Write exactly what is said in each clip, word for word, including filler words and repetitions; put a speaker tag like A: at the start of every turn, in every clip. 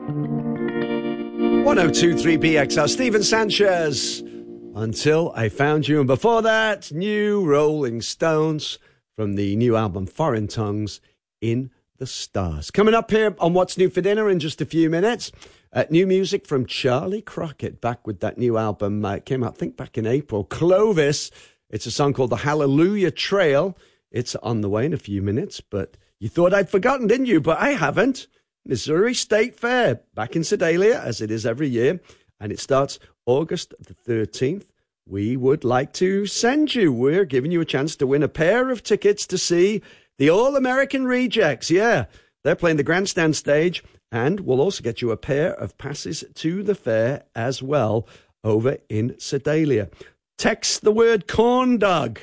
A: one oh two point three B X R, Stephen Sanchez, Until I Found You. And before that, new Rolling Stones from the new album Foreign Tongues, In the Stars. Coming up here on What's New for Dinner in just a few minutes, uh, new music from Charlie Crockett, back with that new album. Uh, it came out, I think, back in April. Clovis. It's a song called The Hallelujah Trail. It's on the way in a few minutes, but you thought I'd forgotten, didn't you? But I haven't. Missouri State Fair, back in Sedalia, as it is every year, and it starts August the thirteenth. We would like to send you, we're giving you a chance to win a pair of tickets to see the All-American Rejects. Yeah, they're playing the grandstand stage, and we'll also get you a pair of passes to the fair as well over in Sedalia. Text the word corn dog.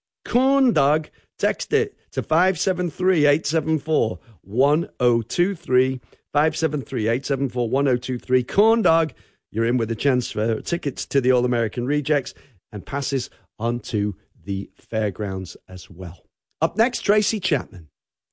A: Corn dog, text it to five seven three, eight seven four, one oh two three, five seven three, eight seven four, one oh two three. Corn dog, you're in with a chance for tickets to the All-American Rejects and passes onto the fairgrounds as well. Up next, Tracy Chapman.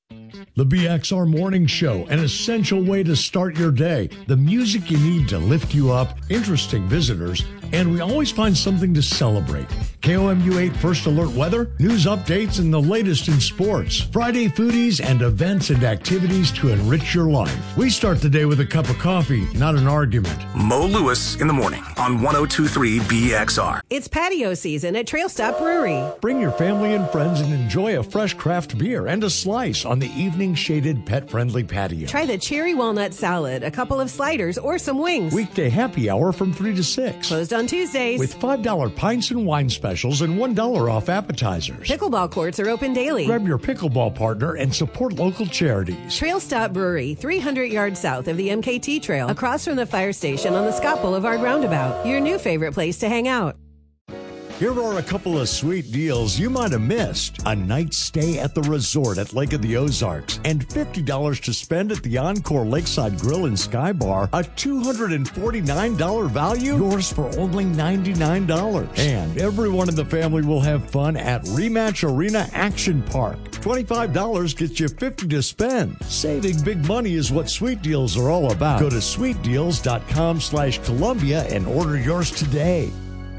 B: The B X R Morning Show, an essential way to start your day. The music you need to lift you up, interesting visitors, and we always find something to celebrate. K O M U eight First Alert weather, news updates, and the latest in sports. Friday foodies and events and activities to enrich your life. We start the day with a cup of coffee, not an argument.
C: Mo Lewis in the morning on one oh two point three B X R.
D: It's patio season at Trail Stop Brewery.
B: Bring your family and friends and enjoy a fresh craft beer and a slice on the evening shaded pet-friendly patio.
D: Try the cherry walnut salad, a couple of sliders, or some wings.
B: Weekday happy hour from three to six.
D: Closed on Tuesdays.
B: With five dollar pints and wine specials and one dollar off appetizers.
D: Pickleball courts are open daily.
B: Grab your pickleball partner and support local charities.
D: Trail Stop Brewery, three hundred yards south of the M K T Trail, across from the fire station on the Scott Boulevard Roundabout. Your new favorite place to hang out.
B: Here are a couple of sweet deals you might have missed. A night stay at the resort at Lake of the Ozarks and fifty dollars to spend at the Encore Lakeside Grill and Sky Bar. A two hundred forty-nine dollars value, yours for only ninety-nine dollars. And everyone in the family will have fun at Rematch Arena Action Park. twenty-five dollars gets you fifty dollars to spend. Saving big money is what Sweet Deals are all about. Go to sweetdeals.com slash Columbia and order yours today.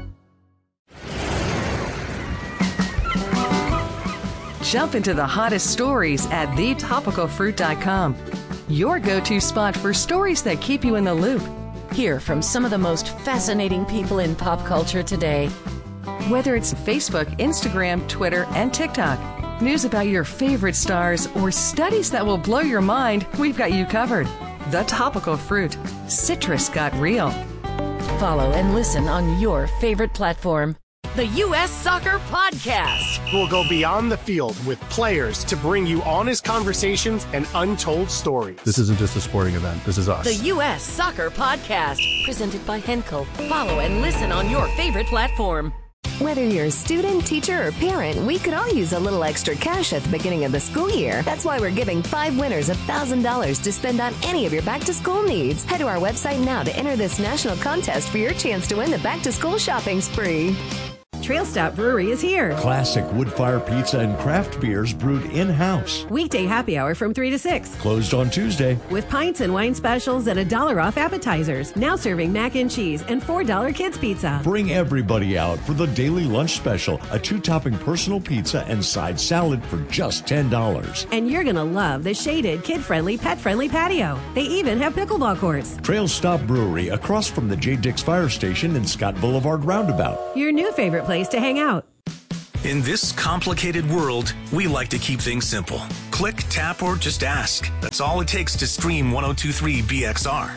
E: Jump into the hottest stories at the topical fruit dot com. Your go-to spot for stories that keep you in the loop.
F: Hear from some of the most fascinating people in pop culture today.
E: Whether it's Facebook, Instagram, Twitter, and TikTok, news about your favorite stars, or studies that will blow your mind, we've got you covered. The Topical Fruit. Citrus got real.
F: Follow and listen on your favorite platform. The U S Soccer Podcast.
G: We'll go beyond the field with players to bring you honest conversations and untold stories.
H: This isn't just a sporting event. This is us.
F: The U S Soccer Podcast. Presented by Henkel. Follow and listen on your favorite platform.
I: Whether you're a student, teacher, or parent, we could all use a little extra cash at the beginning of the school year. That's why we're giving five winners one thousand dollars to spend on any of your back-to-school needs. Head to our website now to enter this national contest for your chance to win the back-to-school shopping spree.
D: Trail Stop Brewery is here.
B: Classic wood-fire pizza and craft beers brewed in-house.
D: Weekday happy hour from three to six.
B: Closed on Tuesday.
D: With pints and wine specials and a dollar off appetizers. Now serving mac and cheese and four dollar kids pizza.
B: Bring everybody out for the daily lunch special, a two-topping personal pizza and side salad for just ten dollars.
D: And you're going to love the shaded, kid-friendly, pet-friendly patio. They even have pickleball courts.
B: Trail Stop Brewery, across from the J. Dix Fire Station and Scott Boulevard Roundabout.
D: Your new favorite place to hang out.
C: In this complicated world, we like to keep things simple. Click, tap, or just ask. That's all it takes to stream one oh two point three B X R.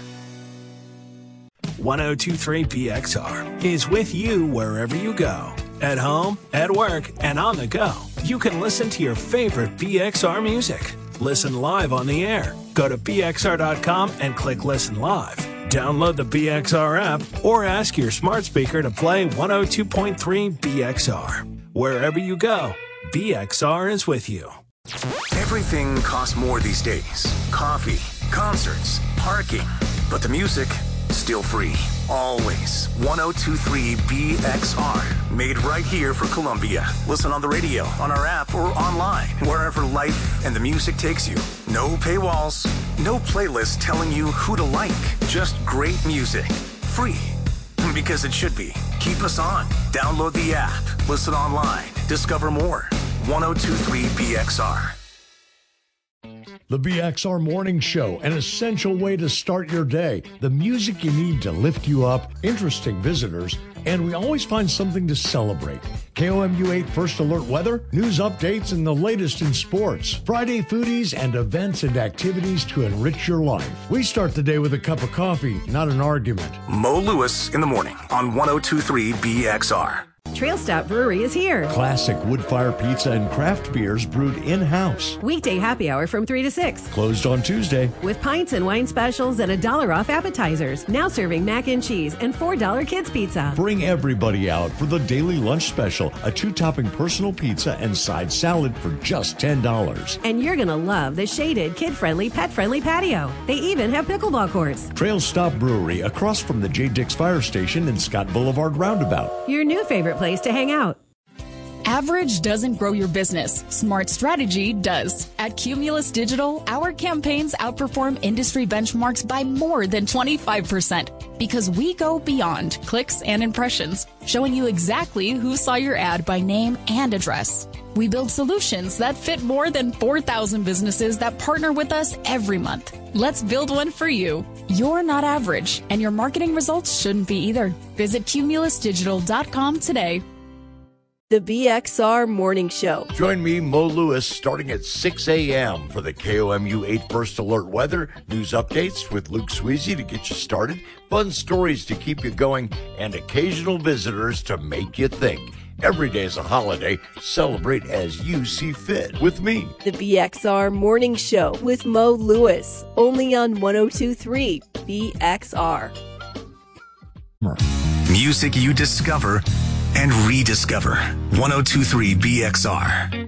J: one oh two point three B X R is with you wherever you go. At home, at work, and on the go. You can listen to your favorite B X R music. Listen live on the air. Go to B X R dot com and click Listen Live. Download the B X R app or ask your smart speaker to play one oh two point three B X R. Wherever you go, B X R is with you.
C: Everything costs more these days. Coffee, concerts, parking. But the music still free. Always. one oh two point three B X R. Made right here for Columbia. Listen on the radio, on our app, or online. Wherever life and the music takes you. No paywalls. No playlist telling you who to like. Just great music. Free. Because it should be. Keep us on. Download the app. Listen online. Discover more. one oh two point three B X R.
B: The B X R Morning Show, an essential way to start your day. The music you need to lift you up, interesting visitors, and we always find something to celebrate. K O M U eight First Alert weather, news updates, and the latest in sports. Friday foodies and events and activities to enrich your life. We start the day with a cup of coffee, not an argument.
C: Mo Lewis in the morning on one oh two point three B X R.
D: Trail Stop Brewery is here.
B: Classic wood fire pizza and craft beers brewed in-house.
D: Weekday happy hour from three to six.
B: Closed on Tuesday.
D: With pints and wine specials and a dollar off appetizers. Now serving mac and cheese and four dollar kids pizza.
B: Bring everybody out for the daily lunch special, a two-topping personal pizza and side salad for just ten dollars.
D: And you're going to love the shaded, kid-friendly, pet-friendly patio. They even have pickleball courts.
B: Trail Stop Brewery, across from the J. Dix Fire Station and Scott Boulevard Roundabout.
D: Your new favorite place to hang out.
K: Average doesn't grow your business. Smart strategy does. At Cumulus Digital, our campaigns outperform industry benchmarks by more than twenty-five percent because we go beyond clicks and impressions, showing you exactly who saw your ad by name and address. We build solutions that fit more than four thousand businesses that partner with us every month. Let's build one for you. You're not average, and your marketing results shouldn't be either. Visit cumulus digital dot com today.
L: The B X R Morning Show.
M: Join me, Mo Lewis, starting at six a.m. for the K O M U eight First Alert weather, news updates with Luke Sweezy to get you started, fun stories to keep you going, and occasional visitors to make you think. Every day is a holiday. Celebrate as you see fit with me.
L: The B X R Morning Show with Mo Lewis, only on one oh two point three B X R.
C: Music you discover and rediscover. one oh two point three B X R.